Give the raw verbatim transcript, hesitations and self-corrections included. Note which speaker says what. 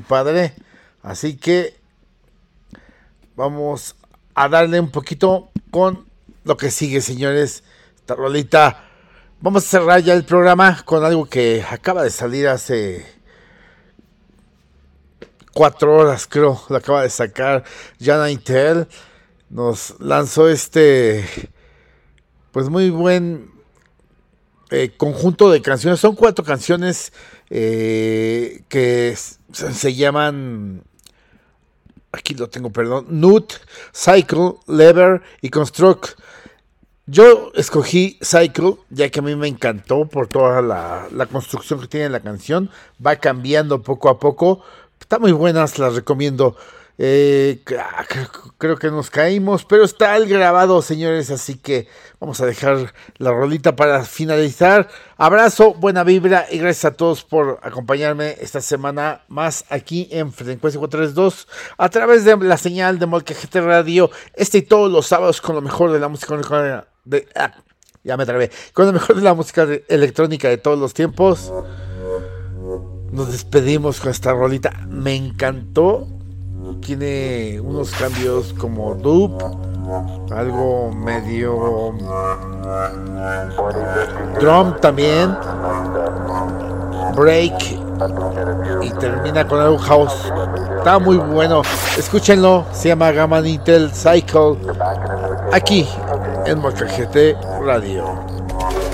Speaker 1: muy padre. Así que vamos a darle un poquito con lo que sigue, señores. Esta rolita. Vamos a cerrar ya el programa con algo que acaba de salir hace cuatro horas, creo. Lo acaba de sacar Jana Intel. Nos lanzó este, pues muy buen eh, conjunto de canciones. Son cuatro canciones eh, que se, se llaman, aquí lo tengo, perdón, Nut, Cycle, Lever y Construct. Yo escogí Cycle, ya que a mí me encantó por toda la, la construcción que tiene la canción. Va cambiando poco a poco. Está muy buenas, las recomiendo. Eh, creo que nos caímos, pero está el grabado, señores. Así que vamos a dejar la rolita para finalizar. Abrazo, buena vibra y gracias a todos por acompañarme esta semana más aquí en Frecuencia cuatrocientos treinta y dos a través de la señal de Molcajete Radio. Este y todos los sábados con lo mejor de la música de, ah, ya me trabé, con lo mejor de la música de, electrónica de todos los tiempos. Nos despedimos con esta rolita. Me encantó. Tiene unos cambios como dub, algo medio drum también, break y termina con algo house. Está muy bueno, escúchenlo. Se llama Gamma Intel Cycle aquí en Molcajete Radio.